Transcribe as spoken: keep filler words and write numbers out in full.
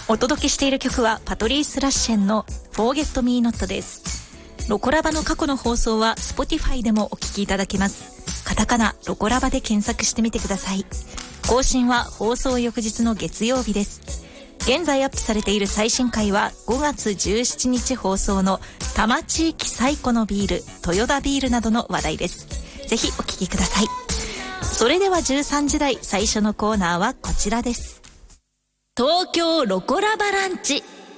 お届けしている曲はパトリース・ラッシェンの Forget Me Not です。ロコラバの過去の放送は Spotify でもお聞きいただけます。カタカナロコラバで検索してみてください。更新は放送翌日の月曜日です。現在アップされている最新回はごがつじゅうしちにち放送の多摩地域最古のビール豊田ビールなどの話題です。ぜひお聞きください。それではじゅうさんじ台最初のコーナーはこちらです。東京ロコラバランチ。